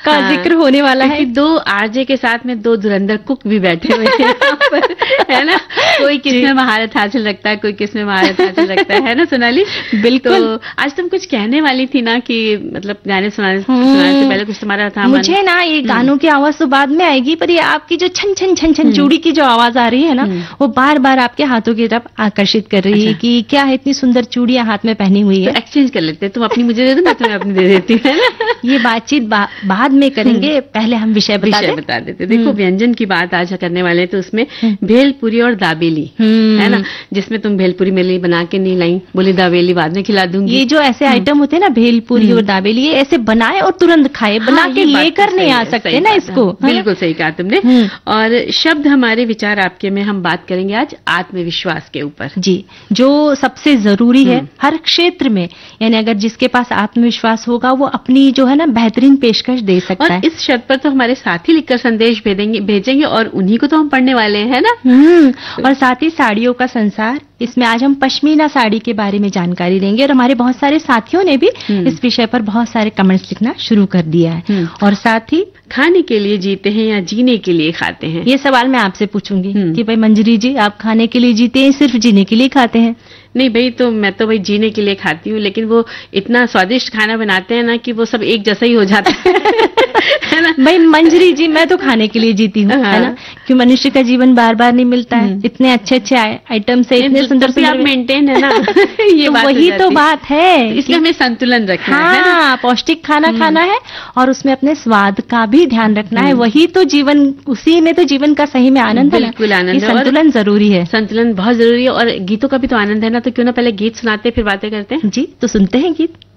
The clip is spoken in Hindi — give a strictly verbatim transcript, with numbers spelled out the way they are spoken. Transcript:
का हाँ, जिक्र होने वाला है। दो आरजे के साथ में दो धुरंधर कुक भी बैठे हुए हैं यहाँ पर, है ना। कोई किसमें महारत हासिल रखता है, कोई किसमें महारत हासिल रखता है, है ना सोनाली। बिल्कुल। तो आज तुम कुछ कहने वाली थी ना कि मतलब गाने सुनाने सुनाने से पहले कुछ तुम्हारा था। मुझे ना ये गानों की आवाज तो बाद में आएगी, पर ये आपकी जो छन छन छन छन चूड़ी की जो आवाज आ रही है ना, वो बार बार आपके हाथों की तरफ आकर्षित कर रही है कि क्या है, इतनी सुंदर चूड़ियां हाथ में पहनी हुई है। तो एक्सचेंज कर लेते हैं, तुम अपनी मुझे दे दो, मैं तुम्हें अपनी दे देती हूँ, है ना। ये बातचीत बा, बाद में करेंगे, पहले हम विषय बता विषय बता देते। देखो व्यंजन की बात आज करने वाले तो उसमें भेलपुरी और दाबेली, है ना, जिसमें तुम भेलपुरी मेरे लिए बना के नहीं लाई, बोली दाबेली बाद में खिला दूंगी। ये जो ऐसे आइटम होते हैं ना, भेलपुरी और दाबेली, ये ऐसे बनाए और तुरंत खाए, बना के लेकर नहीं आ सकते ना इसको। बिल्कुल सही कहा तुमने। और शब्द हमारे विचार आपके में हम बात करेंगे आज आत्मविश्वास के ऊपर। जी, जो सबसे जरूरी है हर क्षेत्र में, यानी अगर जिसके पास आत्मविश्वास होगा वो अपनी जो है ना बेहतरीन पेशकश दे सकता और है। इस शब्द पर तो हमारे साथी लिखकर संदेश भेजेंगे भेजेंगे और उन्हीं को तो हम पढ़ने वाले हैं, है ना। हम्म और साथ ही साड़ियों का संसार, इसमें आज हम पश्मीना साड़ी के बारे में जानकारी देंगे। और हमारे बहुत सारे साथियों ने भी इस विषय पर बहुत सारे कमेंट्स लिखना शुरू कर दिया है। और साथ ही खाने के लिए जीते हैं या जीने के लिए खाते हैं, ये सवाल मैं आपसे पूछूंगी कि भाई मंजरी जी, आप खाने के लिए जीते हैं सिर्फ जीने के लिए खाते हैं? नहीं भाई, तो मैं तो भाई जीने के लिए खाती हूँ, लेकिन वो इतना स्वादिष्ट खाना बनाते हैं ना कि वो सब एक जैसा ही हो जाता है, है ना। भाई मंजरी जी, मैं तो खाने के लिए जीती हूँ, है ना, कि मनुष्य का जीवन बार बार नहीं मिलता है। इतने अच्छे अच्छे आइटम से इतने सुंदर से आप मेंटेन है ना। ये तो वही तो बात है, इसलिए हमें संतुलन रखना है ना, पौष्टिक खाना खाना है और उसमें अपने स्वाद का भी ध्यान रखना है। वही तो जीवन, उसी में तो जीवन का सही में आनंद है। बिल्कुल आनंद है, संतुलन जरूरी है। संतुलन बहुत जरूरी है। और गीतों का भी तो आनंद है ना, तो क्यों ना पहले गीत सुनाते फिर बातें करते हैं। जी, तो सुनते हैं गीत।